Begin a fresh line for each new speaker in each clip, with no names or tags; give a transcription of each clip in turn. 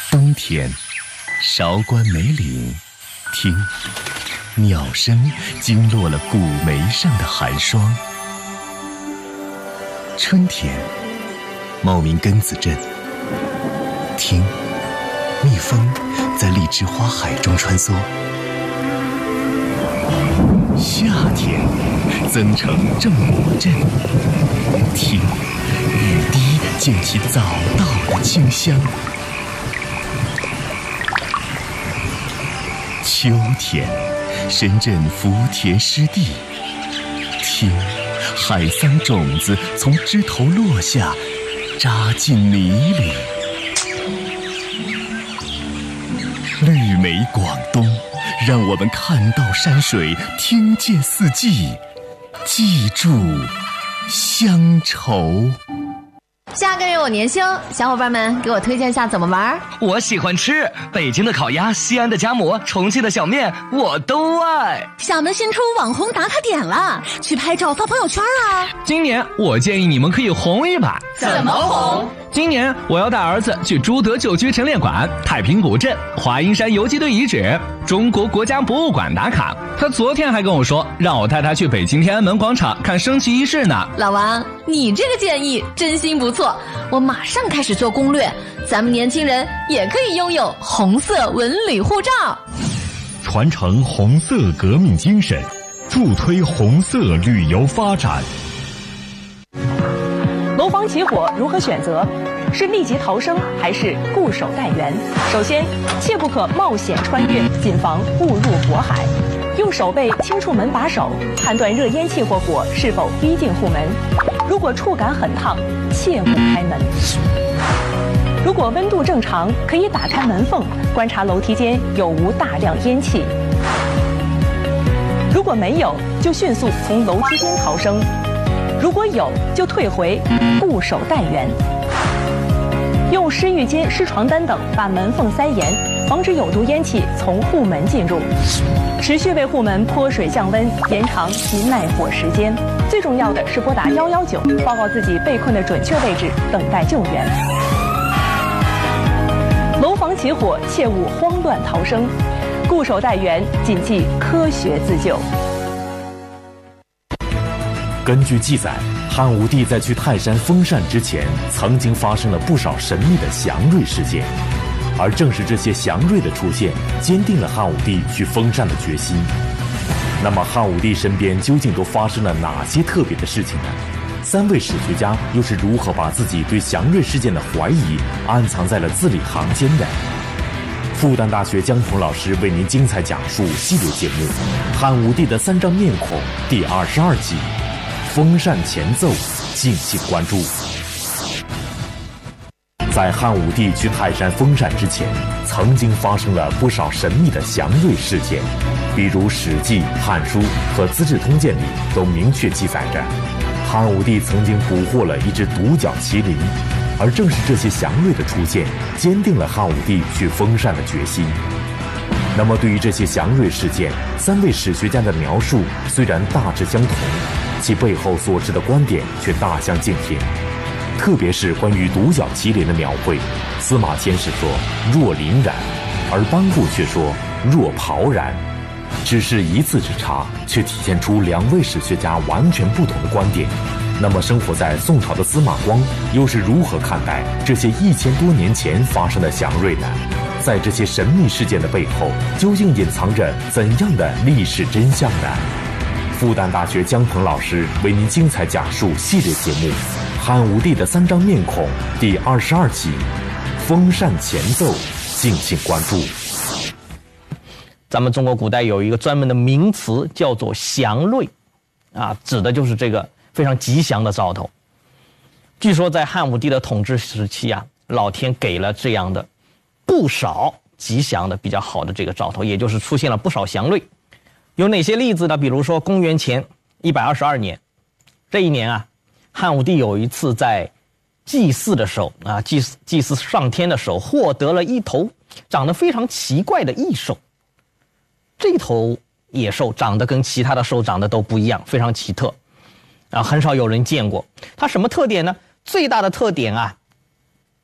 冬天，韶关梅岭，听，鸟声惊落了古梅上的寒霜。春天，茂名根子镇，听，蜜蜂在荔枝花海中穿梭。夏天，增城正果镇，听，雨滴溅起早稻的清香。秋天，深圳福田湿地，听，海桑种子从枝头落下，扎进泥里。绿美广东，让我们看到山水，听见四季，记住乡愁。
下个月我年休，小伙伴们给我推荐一下怎么玩。
我喜欢吃北京的烤鸭、西安的夹馍、重庆的小面，我都爱。
厦门新出网红打卡点了，去拍照发朋友圈啊！
今年我建议你们可以红一把。
怎么红？
今年我要带儿子去朱德旧区陈列馆、太平古镇、华阴山游击队遗址、中国国家博物馆打卡。他昨天还跟我说，让我带他去北京天安门广场看升旗仪式呢。
老王，你这个建议真心不错，我马上开始做攻略。咱们年轻人也可以拥有红色文旅护照，
传承红色革命精神，助推红色旅游发展。
楼房起火如何选择？是立即逃生还是固守待援？首先，切不可冒险穿越，谨防误入火海。用手背轻触门把手，判断热烟气或火是否逼近户门。如果触感很烫，切勿开门。如果温度正常，可以打开门缝，观察楼梯间有无大量烟气。如果没有，就迅速从楼梯间逃生。如果有，就退回，固守待援。用湿浴巾、湿床单等把门缝塞严，防止有毒烟气从户门进入。持续为户门泼水降温，延长其耐火时间。最重要的是拨打119，报告自己被困的准确位置，等待救援。楼房起火，切勿慌乱逃生，固守待援，谨记科学自救。
根据记载，汉武帝在去泰山封禅之前，曾经发生了不少神秘的祥瑞事件，而正是这些祥瑞的出现，坚定了汉武帝去封禅的决心。那么，汉武帝身边究竟都发生了哪些特别的事情呢？三位史学家又是如何把自己对祥瑞事件的怀疑暗藏在了字里行间的？复旦大学姜鹏老师为您精彩讲述系列节目《汉武帝的三张面孔》第22集。封禅前奏，敬请关注。在汉武帝去泰山封禅之前，曾经发生了不少神秘的祥瑞事件，比如《史记》《汉书》和《资治通鉴》里都明确记载着，汉武帝曾经捕获了一只独角麒麟，而正是这些祥瑞的出现，坚定了汉武帝去封禅的决心。那么，对于这些祥瑞事件，三位史学家的描述虽然大致相同，其背后所持的观点却大相径庭。特别是关于独角麒麟的描绘，司马迁是说若麟然，而班固却说若袍然。只是一字之差，却体现出两位史学家完全不同的观点。那么生活在宋朝的司马光又是如何看待这些1000多年前发生的祥瑞呢？在这些神秘事件的背后，究竟隐藏着怎样的历史真相呢？复旦大学姜鹏老师为您精彩讲述系列节目《汉武帝的三张面孔》第22集《封禅前奏》，敬请关注。
咱们中国古代有一个专门的名词叫做祥瑞，指的就是这个非常吉祥的兆头。据说在汉武帝的统治时期老天给了这样的不少吉祥的比较好的这个兆头，也就是出现了不少祥瑞。有哪些例子呢？比如说公元前122年，这一年汉武帝有一次在祭祀的时候祭祀上天的时候，获得了一头长得非常奇怪的异兽。这头野兽长得跟其他的兽长得都不一样，非常奇特很少有人见过。它什么特点呢？最大的特点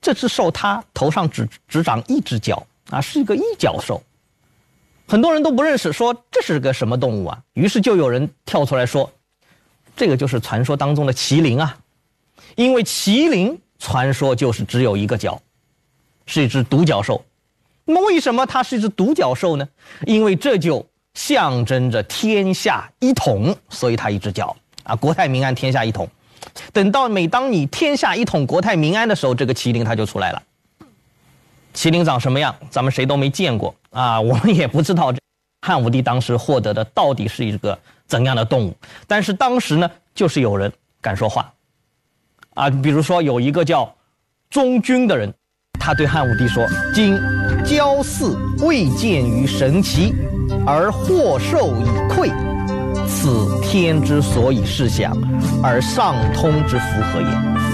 这只兽它头上只长一只角啊，是一个一角兽。很多人都不认识，说这是个什么动物啊？于是就有人跳出来说，这个就是传说当中的麒麟啊，因为麒麟传说就是只有一个角，是一只独角兽。那么为什么它是一只独角兽呢？因为这就象征着天下一统，所以它一只角啊，国泰民安，天下一统。每当你天下一统，国泰民安的时候，这个麒麟它就出来了。麒麟长什么样，咱们谁都没见过啊，我们也不知道汉武帝当时获得的到底是一个怎样的动物。但是当时呢，就是有人敢说话啊，比如说有一个叫中军的人，他对汉武帝说：“今郊祀未见于神奇，而祸寿已溃，此天之所以示享，而上通之福何也？”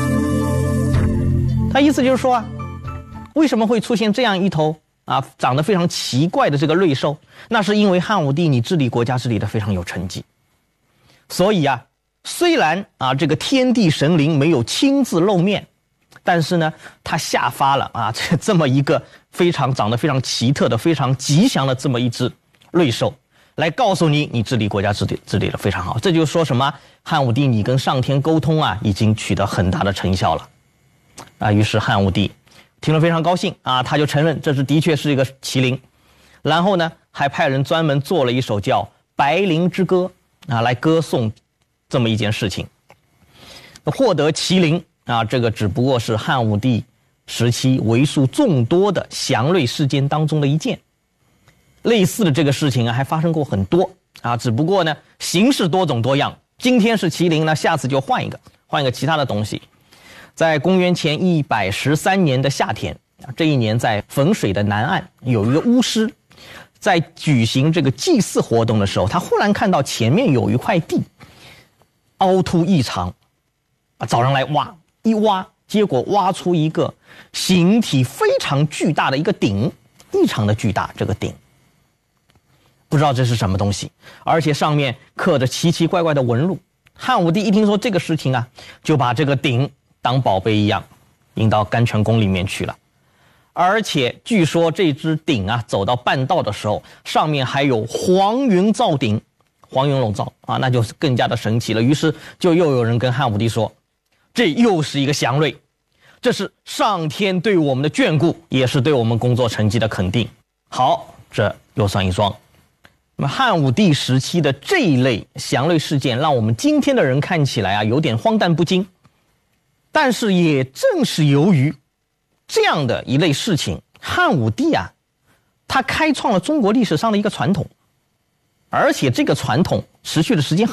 他意思就是说啊，为什么会出现这样一头啊长得非常奇怪的这个瑞兽？那是因为汉武帝你治理国家治理的非常有成绩，所以啊，虽然啊这个天地神灵没有亲自露面，但是呢，他下发了啊这么一个长得非常奇特的、非常吉祥的这么一只瑞兽，来告诉你，你治理国家治理的非常好。这就说什么？汉武帝你跟上天沟通啊，已经取得很大的成效了啊。于是汉武帝听了非常高兴啊，他就承认这的确是一个麒麟，然后呢，还派人专门做了一首叫《白灵之歌》啊，来歌颂这么一件事情。获得麒麟啊，这个只不过是汉武帝时期为数众多的祥瑞事件当中的一件。类似的这个事情啊，还发生过很多啊，只不过呢，形式多种多样。今天是麒麟呢，下次就换一个其他的东西。在公元前113年的夏天，这一年在汾水的南岸有一个巫师，在举行这个祭祀活动的时候，他忽然看到前面有一块地凹凸异常，找人来挖，一挖，结果挖出一个形体非常巨大的一个鼎，异常的巨大，这个鼎不知道这是什么东西，而且上面刻着奇奇怪怪的纹路。汉武帝一听说这个事情啊，就把这个鼎当宝贝一样引到甘泉宫里面去了。而且据说这只鼎啊，走到半道的时候，上面还有黄云罩顶，黄云笼罩啊，那就更加的神奇了。于是就又有人跟汉武帝说，这又是一个祥瑞，这是上天对我们的眷顾，也是对我们工作成绩的肯定。好，这又算一桩。那么汉武帝时期的这一类祥瑞事件，让我们今天的人看起来啊，有点荒诞不经。但是也正是由于这样的一类事情，汉武帝啊，他开创了中国历史上的一个传统，而且这个传统持续的时间